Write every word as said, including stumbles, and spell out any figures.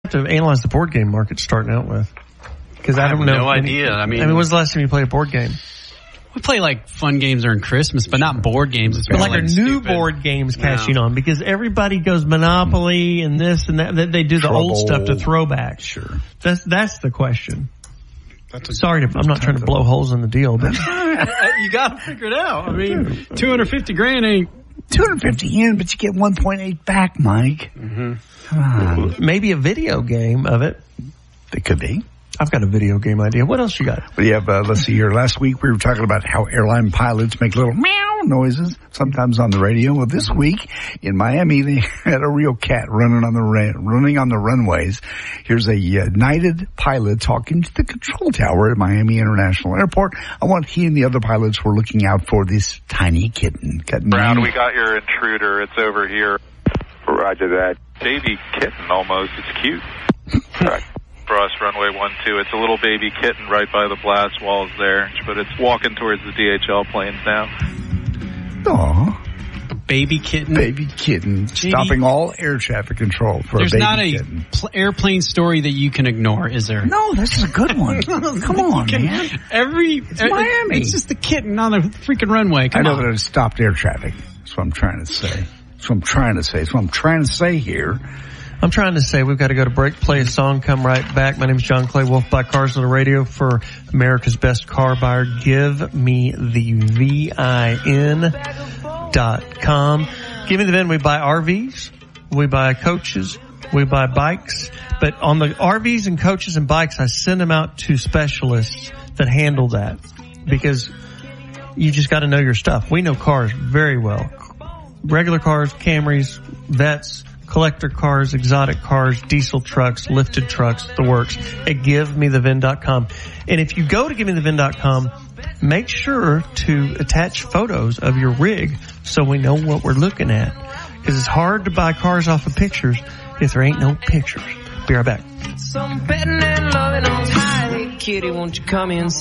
To analyze the board game market starting out with. Because I, I don't have know. no any, idea. I mean, I mean, when's the last time you played a board game? We play like fun games during Christmas, but not board games. It's But like, like our new stupid. board games No. catching on because everybody goes Monopoly and this and that. They- They do the Trouble. old stuff to throwback. Sure. That's that's the question. That's a, Sorry, to, I'm not trying to blow holes in the deal, but You got to figure it out. I mean, two hundred fifty grand ain't. two hundred fifty in, but you get one point eight back, Mike. mm-hmm. Come on. maybe a video game of it. It could be. I've got a video game idea. What else you got? But yeah, uh, let's see here. Last week we were talking about how airline pilots make little meow noises, sometimes on the radio. Well, this week in Miami, they had a real cat running on the ra- running on the runways. Here's a United pilot talking to the control tower at Miami International Airport. I want he and the other pilots were looking out for this tiny kitten. Got Brown, named- we got your intruder. It's over here. Roger that. Baby kitten almost. It's cute. Correct. For us, runway one two. It's a little baby kitten right by the blast walls there, but it's walking towards the D H L planes now. Aw, Baby kitten. baby kitten, stopping all air traffic control for There's a baby not a kitten. pl- airplane story that you can ignore, is there? No, this is a good one. Come on, man. Every it's Miami. It's just the kitten on the freaking runway. Come I know on. that it stopped air traffic. That's what I'm trying to say. That's what I'm trying to say. That's what I'm trying to say here. I'm trying to say we've got to go to break, play a song, come right back. My name is John Clay Wolf, Buy Cars on the Radio for America's Best Car Buyer. Give me the V I N dot com. Give me the V I N. We buy R Vs. We buy coaches. We buy bikes. But on the R Vs and coaches and bikes, I send them out to specialists that handle that because you just got to know your stuff. We know cars very well. Regular cars, Camrys, Vets, collector cars, exotic cars, diesel trucks, lifted trucks, the works at give me the V I N dot com. And if you go to give me the V I N dot com, make sure to attach photos of your rig so we know what we're looking at. Because it's hard to buy cars off of pictures if there ain't no pictures. Be right back. Some petting and loving on high. Hey, kitty, won't you come in?